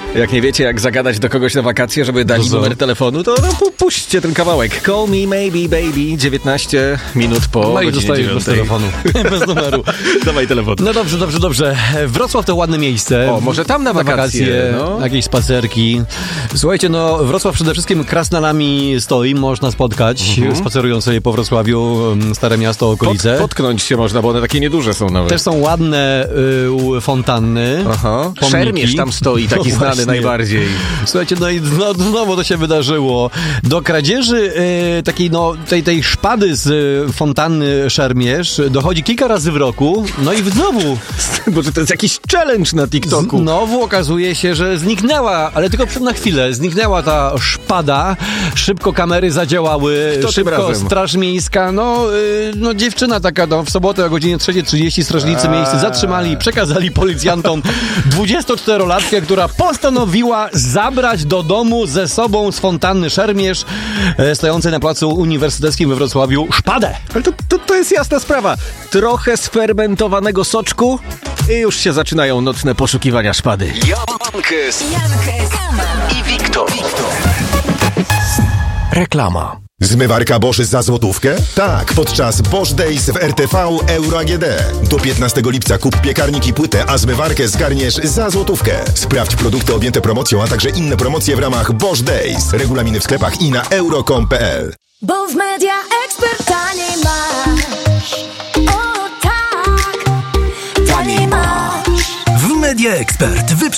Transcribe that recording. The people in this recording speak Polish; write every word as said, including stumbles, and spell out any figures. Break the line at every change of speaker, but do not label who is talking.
Jak nie wiecie, jak zagadać do kogoś na wakacje, żeby dali numer telefonu, to no, pu- puśćcie ten kawałek. Call me maybe baby, dziewiętnaście minut po
no
godzinie
i zostajesz bez telefonu. Bez numeru.
Dawaj telefon.
No dobrze, dobrze, dobrze. Wrocław to ładne miejsce.
O, może tam na wakacje.
Na wakacje,
no.
Jakieś spacerki. Słuchajcie, no Wrocław przede wszystkim krasnalami stoi, można spotkać, mhm. spacerując sobie po Wrocławiu, stare miasto, okolice.
Pot, potknąć się można, bo one takie nieduże są nawet.
Też są ładne y, fontanny.
Aha. Szermierz tam stoi, taki no znany właśnie. Najbardziej.
Słuchajcie, no i no, znowu to się wydarzyło. Do kradzieży y, takiej, no, tej, tej szpady z y, fontanny Szermierz dochodzi kilka razy w roku, no i znowu.
Bo to jest jakiś challenge na TikToku.
Znowu okazuje się, że zniknęła, ale tylko na chwilę, zniknęła ta szpada, szybko kamery zadziałały,
Kto
szybko straż miejska, no, y, no dziewczyna taka, no, w sobotę o godzinie trzeciej trzydzieści strażnicy miejscy zatrzymali, przekazali policjantom dwudziestoczterolatkę, która postanowiła zabrać do domu ze sobą z fontanny Szermierz, e, stojącej na placu uniwersyteckim we Wrocławiu, szpadę.
Ale to, to, to jest jasna sprawa. Trochę sfermentowanego soczku i już się zaczynają nocne poszukiwania szpady.
Jankes, Jankes i Wiktor. Reklama.
Zmywarka Bosch za złotówkę? Tak, podczas Bosch Days w R T V Euro A G D. Do piętnastego lipca kup piekarnik i płytę, a zmywarkę zgarniesz za złotówkę. Sprawdź produkty objęte promocją, a także inne promocje w ramach Bosch Days. Regulaminy w sklepach i na euro kropka com kropka p l.
Bo w Media Expert taniej masz. O tak, taniej masz.
W Media Expert wyprzedaż